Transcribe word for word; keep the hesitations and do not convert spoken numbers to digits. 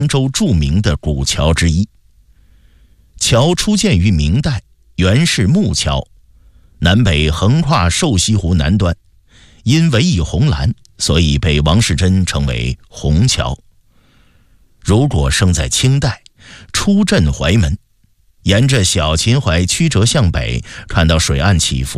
扬州著名的古桥之一。桥初建于明代，原是木桥，南北横跨瘦西湖南端，因围以红栏，所以被王士祯称为红桥。如果生在清代，出镇怀门，沿着小秦淮曲折向北，看到水岸起伏，